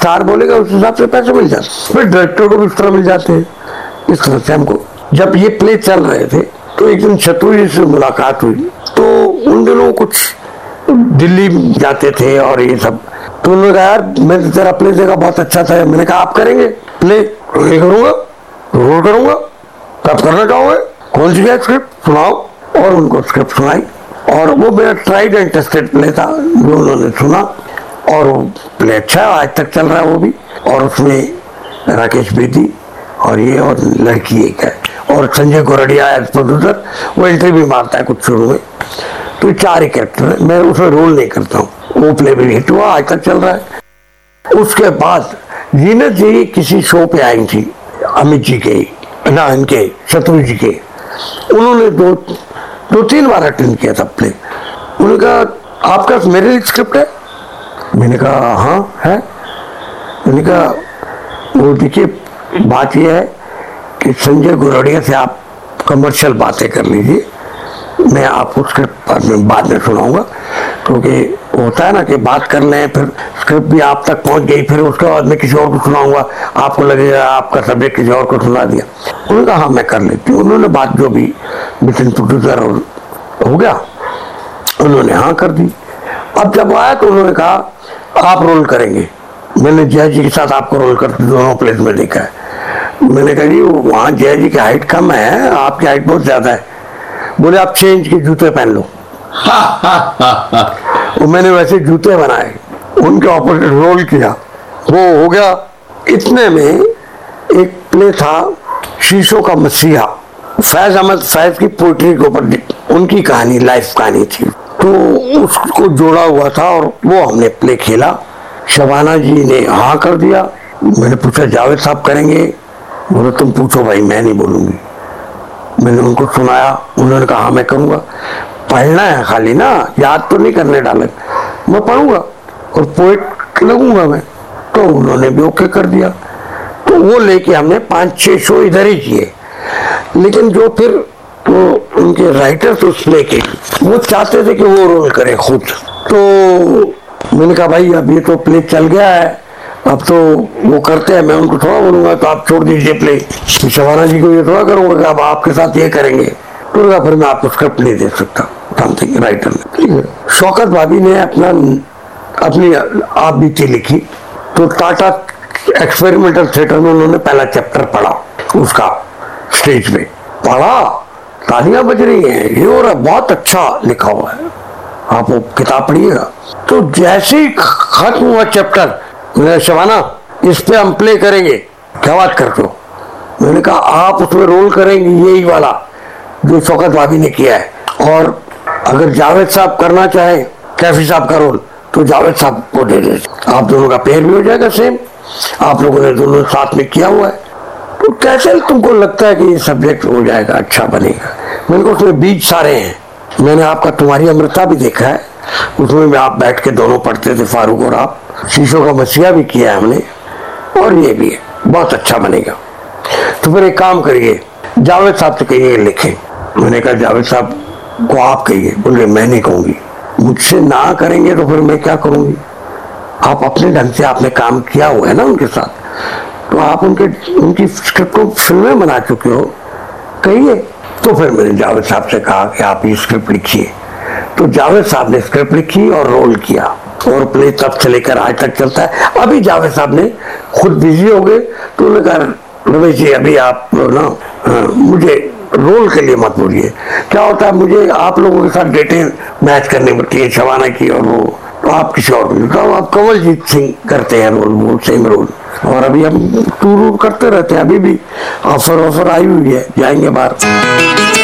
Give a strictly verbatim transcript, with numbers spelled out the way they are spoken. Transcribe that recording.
Star बोलेगा उस हिसाब से पैसे मिल जाते, फिर डायरेक्टर को भी उस तरह मिल जाते हैं। इस तरह से हमको जब ये प्ले चल रहे थे तो एक दिन शत्रु जी से मुलाकात हुई, तो उन दिनों कुछ दिल्ली जाते थे और ये सब, तो उन्होंने कहा यार मैं तेरा प्ले देखा बहुत अच्छा था। मैंने कहा आप करेंगे प्ले? प्ले करूंगा, रोल करूंगा, कब करना चाहोगे, कौन सी है स्क्रिप्ट सुनाओ। और उनको स्क्रिप्ट सुनाई और वो मेरा ट्राइड एंड टेस्टेड प्ले था जो उन्होंने सुना और वो प्ले अच्छा आज तक चल रहा है वो भी। और उसमें राकेश बेदी और ये और लड़की एक है और संजय गोरडिया एज प्रोड्यूसर, वो एंट्री भी मारता है कुछ शुरू में। तो चार ही कैरेक्टर है, मैं उसमें रोल नहीं करता हूँ। वो प्ले भी हिट हुआ, आज तक चल रहा है। उसके बाद जीनत जी किसी शो पे आई थी अमित जी के ना इनके शत्रु जी के, उन्होंने दो दो तीन बार अटेंड किया था प्ले। उन्होंने कहा आपका मेरे लिए स्क्रिप्ट है? मैंने कहा हाँ है। मैंने कहा वो देखिए बात यह है कि संजय गोरडिया से आप कमर्शियल बातें कर लीजिए, मैं आपको स्क्रिप्ट बाद में बाद में सुनाऊंगा, क्योंकि होता है ना कि बात कर लें फिर स्क्रिप्ट भी आप तक पहुंच गई, फिर उसके बाद मैं किसी और को सुनाऊंगा, आपको लगेगा आपका सब्जेक्ट किसी और को सुना दिया। उन्होंने कहा हाँ मैं कर लेती हूँ। उन्होंने बात जो भी मिशन प्रोड्यूसर हो गया, उन्होंने हाँ कर दी। अब जब आया तो उन्होंने कहा आप रोल करेंगे। मैंने जय जी के साथ आपको रोल करते दोनों प्लेस में देखा है। मैंने कहा जी वहाँ जय जी की हाइट कम है, आपकी हाइट बहुत ज्यादा है। बोले आप छह इंच के जूते पहन लो। वो मैंने वैसे जूते बनाए, उनके ऑपोजिट रोल किया, वो हो गया। इतने में एक प्ले था शीशों का मसीहा, फैज अहमद फैज की पोइट्री के ऊपर उनकी कहानी, लाइफ कहानी थी, तो उसको जोड़ा हुआ था और वो हमने प्ले खेला। शबाना जी ने हाँ कर दिया। मैंने पूछा जावेद साहब करेंगे? बोले तुम पूछो भाई, मैं नहीं बोलूंगी। मैंने उनको सुनाया, उन्होंने कहा हाँ मैं करूंगा। पढ़ना है खाली ना, याद तो नहीं करने डाले, मैं पढ़ूंगा और पोइट लगूंगा मैं। तो उन्होंने भी ओके कर दिया। तो वो लेके हमने पांच छह शो इधर ही किए। लेकिन जो फिर वो उनके राइटर्स उस प्ले के, वो चाहते थे कि वो रोल करे खुद। तो मैंने कहा भाई अब ये तो प्ले चल गया है, अब तो वो करते हैं, मैं उनको थोड़ा बोलूंगा तो आप छोड़ दीजिए प्ले। शबाना जी को ये थोड़ा करूंगा कि अब आपके साथ ये करेंगे, तो फिर मैं आपको स्क्रिप्ट नहीं दे सकता राइटर ने। ठीक है। शौकत भाभी ने अपना अपनी आप बीती लिखी, तो टाटा एक्सपेरिमेंटल थिएटर में उन्होंने पहला चैप्टर पढ़ा, उसका स्टेज पे पढ़ा, तालियां बज रही हैं, ये हो रहा बहुत अच्छा लिखा हुआ है, आप वो किताब पढ़िएगा। तो जैसे ही खत्म हुआ चैप्टर, मैंने शबाना इस पे हम प्ले करेंगे, क्या बात करते हो? मैंने कहा आप उसमें रोल करेंगे यही वाला जो शौकत भाभी ने किया है, और अगर जावेद साहब करना चाहे कैफी साहब का रोल तो जावेद साहब को दे दे, आप दोनों का पेयर भी हो जाएगा सेम, आप लोगों ने दोनों साथ में किया हुआ है। तो कैसे तुमको लगता है कि ये सब्जेक्ट हो जाएगा, अच्छा बनेगा? मैंने कहा उसमें बीज सारे हैं। मैंने आपका तुम्हारी अमृता भी देखा है, उसमें भी आप बैठ के दोनों पढ़ते थे, फारूक और आप। शीशों का मसीहा भी किया है हमने, और ये भी है, बहुत अच्छा बनेगा। तो फिर एक काम करिए, जावेद साहब से कहिए लिखें। मैंने कहा जावेद साहब को आप कहिए। बोले मैं नहीं कहूँगी, मुझसे ना करेंगे तो फिर मैं क्या करूँगी? आप अपने ढंग से आपने काम किया हुआ है ना उनके साथ, तो आप उनके उनकी स्क्रिप्ट को फिल्में बना चुके हो, कहिए। तो फिर मैंने जावेद साहब से कहा कि आप ये स्क्रिप्ट लिखिए। तो जावेद साहब ने स्क्रिप्ट लिखी और रोल किया, और प्ले तब से लेकर आज तक चलता है। अभी जावेद साहब ने खुद बिजी हो गए, तो उन्होंने कहा रमेश जी अभी आप ना मुझे रोल के लिए मत बोलिए। क्या होता है, मुझे आप लोगों के साथ डेटें मैच करनी पड़ती है, शबाना की और वो, तो आप किसी और को, तो आप कंवलजीत सिंह करते हैं रोल, वो सेम रोल। और अभी हम टूर करते रहते हैं, अभी भी ऑफर ऑफर आई हुई है, जाएंगे बाहर।